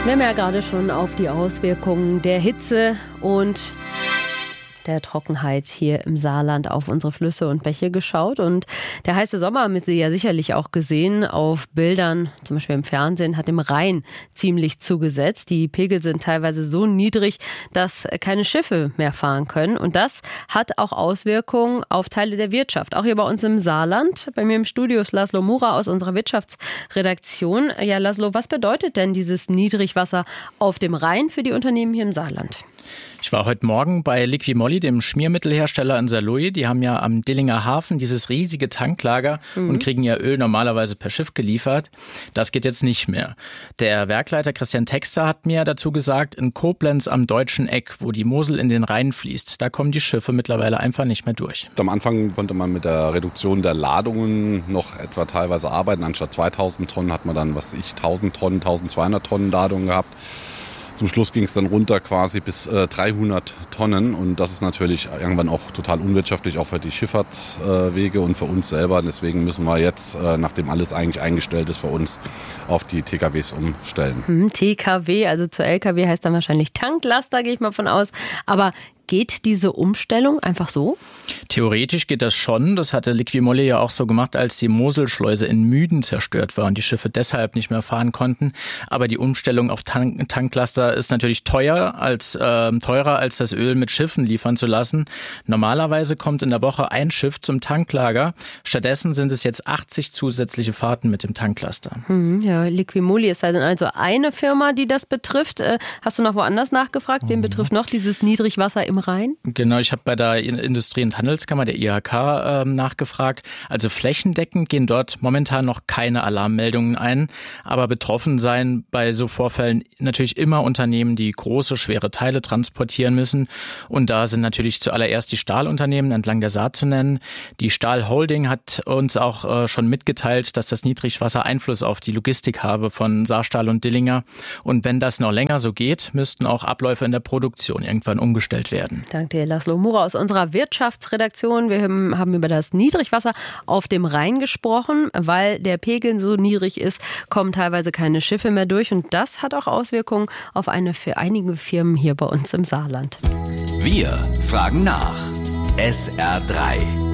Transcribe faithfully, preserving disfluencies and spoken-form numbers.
Wir haben ja gerade schon auf die Auswirkungen der Hitze und der Trockenheit hier im Saarland auf unsere Flüsse und Bäche geschaut. Und der heiße Sommer haben Sie ja sicherlich auch gesehen auf Bildern, zum Beispiel im Fernsehen, hat dem Rhein ziemlich zugesetzt. Die Pegel sind teilweise so niedrig, dass keine Schiffe mehr fahren können. Und das hat auch Auswirkungen auf Teile der Wirtschaft. Auch hier bei uns im Saarland. Bei mir im Studio ist Laszlo Mura aus unserer Wirtschaftsredaktion. Ja, Laszlo, was bedeutet denn dieses Niedrigwasser auf dem Rhein für die Unternehmen hier im Saarland? Ich war heute Morgen bei Liqui-Moly, dem Schmiermittelhersteller in Saarlouis. Die haben ja am Dillinger Hafen dieses riesige Tanklager mhm. und kriegen ihr Öl normalerweise per Schiff geliefert. Das geht jetzt nicht mehr. Der Werkleiter Christian Texter hat mir dazu gesagt, in Koblenz am Deutschen Eck, wo die Mosel in den Rhein fließt, da kommen die Schiffe mittlerweile einfach nicht mehr durch. Am Anfang konnte man mit der Reduktion der Ladungen noch etwa teilweise arbeiten. Anstatt zweitausend Tonnen hat man dann, was weiß ich, tausend Tonnen, tausendzweihundert Tonnen Ladungen gehabt. Zum Schluss ging es dann runter quasi bis äh, dreihundert Tonnen und das ist natürlich irgendwann auch total unwirtschaftlich, auch für die Schifffahrtswege äh, und für uns selber. Deswegen müssen wir jetzt, äh, nachdem alles eigentlich eingestellt ist, für uns auf die T K Ws umstellen. Hm, T K W, also zu L K W heißt dann wahrscheinlich Tanklaster, gehe ich mal von aus. Aber geht diese Umstellung einfach so? Theoretisch geht das schon. Das hatte Liqui-Moly ja auch so gemacht, als die Moselschleuse in Müden zerstört war und die Schiffe deshalb nicht mehr fahren konnten. Aber die Umstellung auf Tank- Tanklaster ist natürlich teuer als, äh, teurer, als das Öl mit Schiffen liefern zu lassen. Normalerweise kommt in der Woche ein Schiff zum Tanklager. Stattdessen sind es jetzt achtzig zusätzliche Fahrten mit dem Tanklaster. Hm, ja, Liqui-Moly ist halt also eine Firma, die das betrifft. Äh, hast du noch woanders nachgefragt? Wen mhm. betrifft noch dieses Niedrigwasser im Rhein? Genau, ich habe bei der Industrie- und Handelskammer, der I H K, äh, nachgefragt. Also flächendeckend gehen dort momentan noch keine Alarmmeldungen ein. Aber betroffen seien bei so Vorfällen natürlich immer Unternehmen, die große, schwere Teile transportieren müssen. Und da sind natürlich zuallererst die Stahlunternehmen entlang der Saar zu nennen. Die Stahl Holding hat uns auch äh, schon mitgeteilt, dass das Niedrigwasser Einfluss auf die Logistik habe von Saarstahl und Dillinger. Und wenn das noch länger so geht, müssten auch Abläufe in der Produktion irgendwann umgestellt werden. Danke dir, Laszlo Mura aus unserer Wirtschaftsredaktion. Wir haben über das Niedrigwasser auf dem Rhein gesprochen. Weil der Pegel so niedrig ist, kommen teilweise keine Schiffe mehr durch. Und das hat auch Auswirkungen auf eine für einige Firmen hier bei uns im Saarland. Wir fragen nach. S R drei